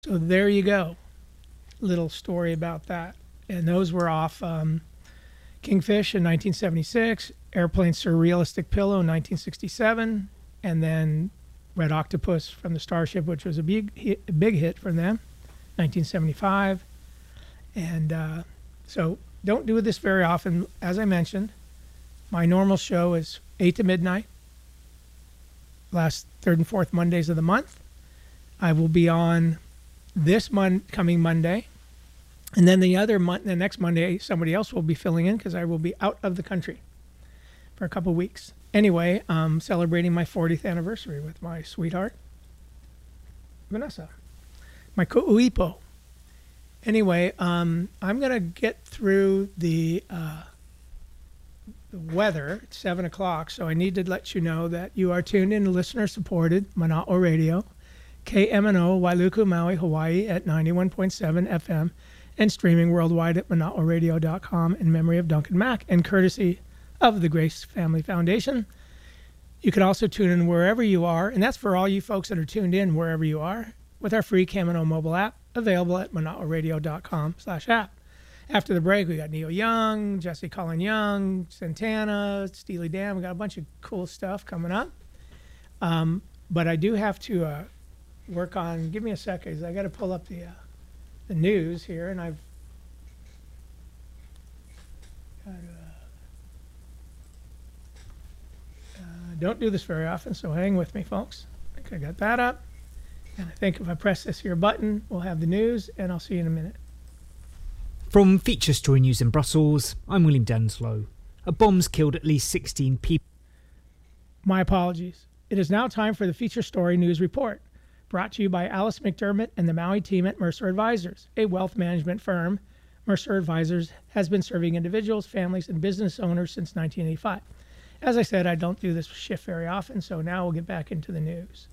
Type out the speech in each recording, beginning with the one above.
So there you go. Little story about that. And those were off Kingfish in 1976, Airplane Surrealistic Pillow in 1967, and then Red Octopus from the Starship, which was a big hit from them, 1975. And so don't do this very often. As I mentioned, my normal show is 8 to midnight, last third and fourth Mondays of the month. I will be on this coming Monday. And then the next Monday, somebody else will be filling in because I will be out of the country for a couple weeks. Anyway, I'm celebrating my 40th anniversary with my sweetheart, Vanessa, my ku'uipo. Anyway, I'm going to get through the weather at 7 o'clock, so I need to let you know that you are tuned in to listener-supported Mana'o Radio, KMNO, Wailuku, Maui, Hawaii at 91.7 FM, and streaming worldwide at mana'oradio.com in memory of Duncan Mack and courtesy of the Grace Family Foundation. You can also tune in wherever you are, and that's for all you folks that are tuned in wherever you are, with our free KMNO mobile app available at mana'oradio.com/app. After the break, we got Neil Young, Jesse Colin Young, Santana, Steely Dan. We got a bunch of cool stuff coming up. But I do have to work on, give me a second, I got to pull up the news here, and I've got don't do this very often, so hang with me, folks. I think I got that up, and I think if I press this here button, we'll have the news, and I'll see you in a minute. From Feature Story News in Brussels, I'm William Denslow. A bomb's killed at least 16 people. My apologies. It is now time for the Feature Story News Report, brought to you by Alice McDermott and the Maui team at Mercer Advisors, a wealth management firm. Mercer Advisors has been serving individuals, families, and business owners since 1985. As I said, I don't do this shift very often, so now we'll get back into the news.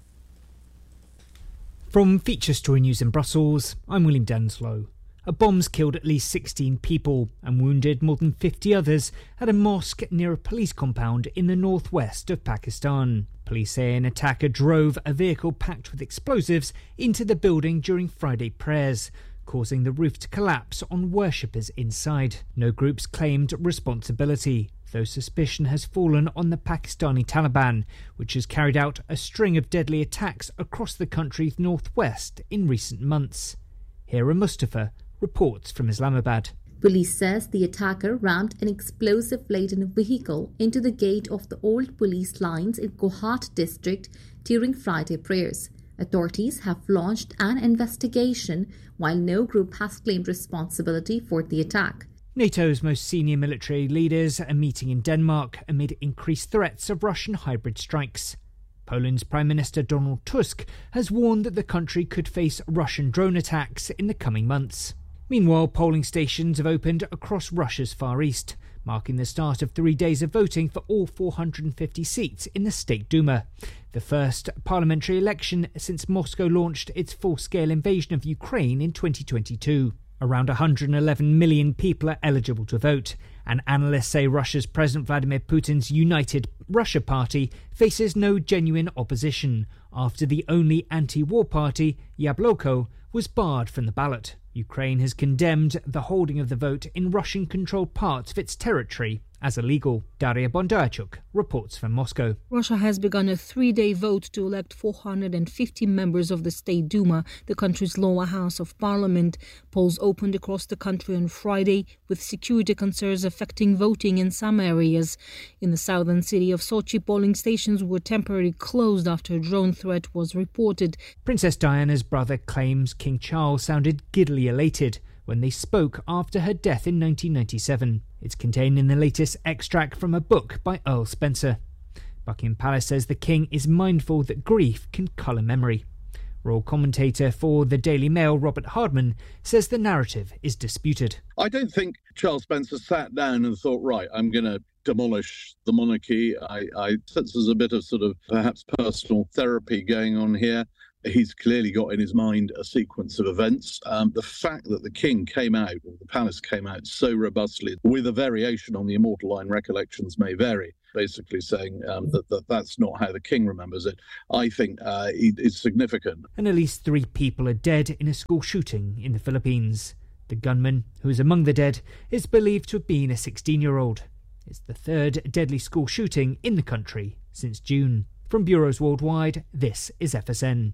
From Feature Story News in Brussels, I'm William Denslow. A bomb's killed at least 16 people and wounded more than 50 others at a mosque near a police compound in the northwest of Pakistan. Police say an attacker drove a vehicle packed with explosives into the building during Friday prayers, causing the roof to collapse on worshippers inside. No groups claimed responsibility, though suspicion has fallen on the Pakistani Taliban, which has carried out a string of deadly attacks across the country's northwest in recent months. Hira Mustafa reports from Islamabad. Police says the attacker rammed an explosive-laden vehicle into the gate of the old police lines in Kohat district during Friday prayers. Authorities have launched an investigation, while no group has claimed responsibility for the attack. NATO's most senior military leaders are meeting in Denmark amid increased threats of Russian hybrid strikes. Poland's Prime Minister Donald Tusk has warned that the country could face Russian drone attacks in the coming months. Meanwhile, polling stations have opened across Russia's Far East, marking the start of 3 days of voting for all 450 seats in the State Duma, the first parliamentary election since Moscow launched its full-scale invasion of Ukraine in 2022. Around 111 million people are eligible to vote, and analysts say Russia's President Vladimir Putin's United Russia Party faces no genuine opposition after the only anti-war party, Yabloko, was barred from the ballot. Ukraine has condemned the holding of the vote in Russian-controlled parts of its territory as illegal. Daria Bondarchuk reports from Moscow. Russia has begun a 3-day vote to elect 450 members of the State Duma, the country's lower house of parliament. Polls opened across the country on Friday, with security concerns affecting voting in some areas. In the southern city of Sochi, polling stations were temporarily closed after a drone threat was reported. Princess Diana's brother claims King Charles sounded giddily elated when they spoke after her death in 1997. It's contained in the latest extract from a book by Earl Spencer. Buckingham Palace says the king is mindful that grief can colour memory. Royal commentator for the Daily Mail, Robert Hardman, says the narrative is disputed. I don't think Charles Spencer sat down and thought, right, I'm going to demolish the monarchy. I sense there's a bit of sort of perhaps personal therapy going on here. He's clearly got in his mind a sequence of events. The fact that the king came out, or the palace came out so robustly, with a variation on the immortal line, recollections may vary, basically saying that's not how the king remembers it, I think is significant. And at least 3 people are dead in a school shooting in the Philippines. The gunman, who is among the dead, is believed to have been a 16-year-old. It's the 3rd deadly school shooting in the country since June. From bureaus worldwide, this is FSN.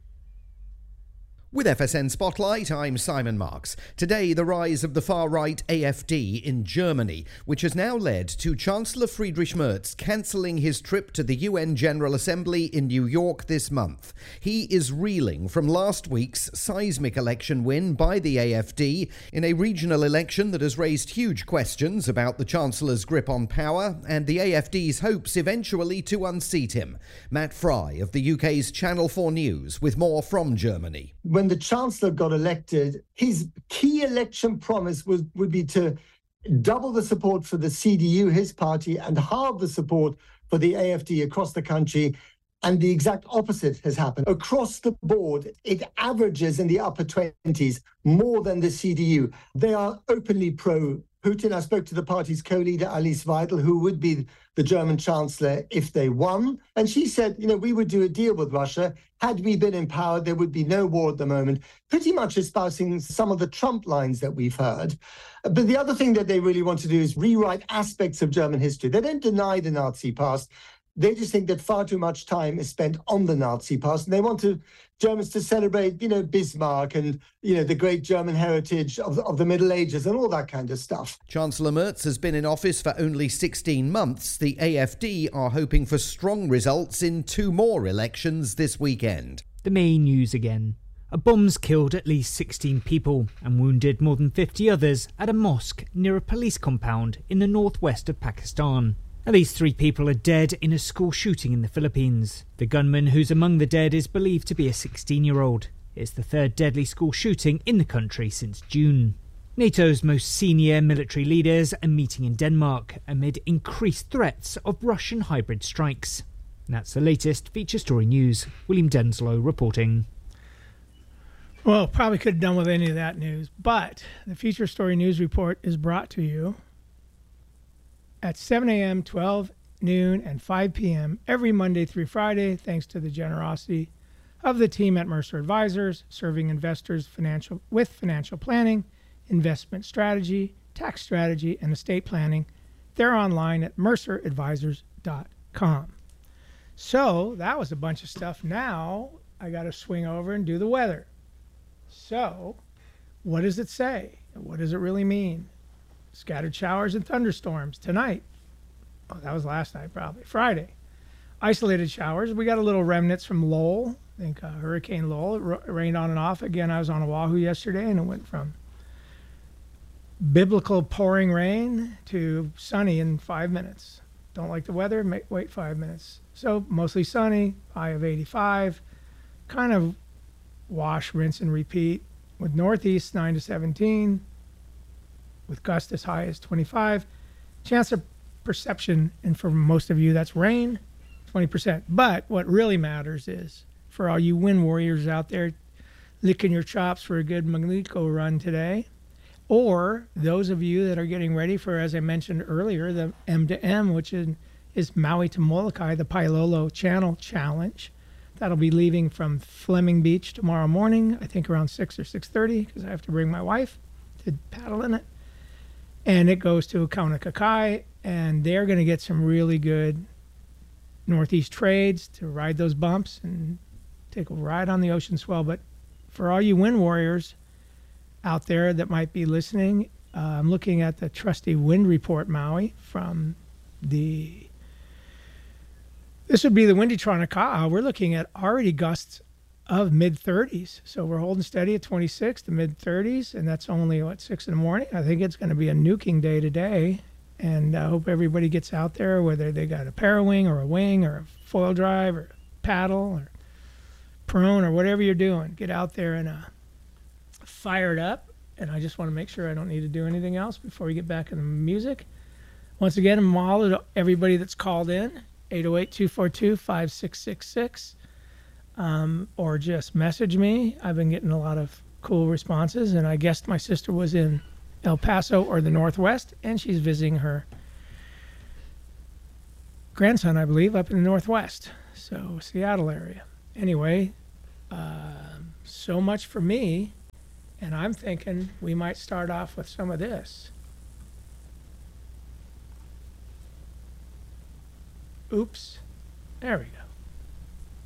With FSN Spotlight, I'm Simon Marks. Today, the rise of the far-right AfD in Germany, which has now led to Chancellor Friedrich Merz cancelling his trip to the UN General Assembly in New York this month. He is reeling from last week's seismic election win by the AfD in a regional election that has raised huge questions about the Chancellor's grip on power and the AfD's hopes eventually to unseat him. Matt Fry of the UK's Channel 4 News with more from Germany. When the Chancellor got elected, his key election promise would be to double the support for the CDU, his party, and halve the support for the AfD across the country. And the exact opposite has happened. Across the board, it averages in the upper 20s more than the CDU. They are openly pro-Putin. I spoke to the party's co-leader, Alice Weidel, who would be the German chancellor if they won. And she said, we would do a deal with Russia. Had we been in power, there would be no war at the moment, pretty much espousing some of the Trump lines that we've heard. But the other thing that they really want to do is rewrite aspects of German history. They don't deny the Nazi past. They just think that far too much time is spent on the Nazi past. And they want Germans to celebrate, Bismarck and, the great German heritage of the Middle Ages and all that kind of stuff. Chancellor Merz has been in office for only 16 months. The AfD are hoping for strong results in 2 more elections this weekend. The main news again. A bomb's killed at least 16 people and wounded more than 50 others at a mosque near a police compound in the northwest of Pakistan. At least 3 people are dead in a school shooting in the Philippines. The gunman who's among the dead is believed to be a 16-year-old. It's the 3rd deadly school shooting in the country since June. NATO's most senior military leaders are meeting in Denmark amid increased threats of Russian hybrid strikes. And that's the latest feature story news. William Denslow reporting. Well, probably could have done with any of that news, but the feature story news report is brought to you at 7 a.m., 12 noon, and 5 p.m. every Monday through Friday, thanks to the generosity of the team at Mercer Advisors, serving investors with financial planning, investment strategy, tax strategy, and estate planning. They're online at merceradvisors.com. So that was a bunch of stuff. Now I got to swing over and do the weather. So what does it say? What does it really mean? Scattered showers and thunderstorms tonight. Oh, that was last night, probably. Friday. Isolated showers. We got a little remnants from Lowell. I think Hurricane Lowell. It rained on and off. Again, I was on Oahu yesterday, and it went from biblical pouring rain to sunny in 5 minutes. Don't like the weather? Wait 5 minutes. So mostly sunny, high of 85. Kind of wash, rinse, and repeat. With northeast 9 to 17. With gusts as high as 25. Chance of perception, and for most of you that's rain, 20%. But what really matters is, for all you wind warriors out there licking your chops for a good Maglico run today, or those of you that are getting ready for, as I mentioned earlier, the M2M, which is Maui to Molokai, the Pailolo Channel Challenge. That'll be leaving from Fleming Beach tomorrow morning, I think around 6 or 6:30, because I have to bring my wife to paddle in it. And it goes to Kaunakakai, and they're going to get some really good northeast trades to ride those bumps and take a ride on the ocean swell. But for all you wind warriors out there that might be listening, I'm looking at the trusty wind report, Maui, from this would be the Windytron Ka'a. We're looking at already gusts of mid-30s. So we're holding steady at 26 to mid-30s, and that's only, 6 in the morning? I think it's going to be a nuking day today, and I hope everybody gets out there, whether they got a parawing or a wing or a foil drive or paddle or prone or whatever you're doing. Get out there and fire it up, and I just want to make sure I don't need to do anything else before we get back in the music. Once again, I'm all to everybody that's called in, 808-242-5666. Or just message me. I've been getting a lot of cool responses, and I guessed my sister was in El Paso or the Northwest, and she's visiting her grandson, I believe, up in the Northwest, so Seattle area. Anyway, so much for me, and I'm thinking we might start off with some of this. Oops. There we go.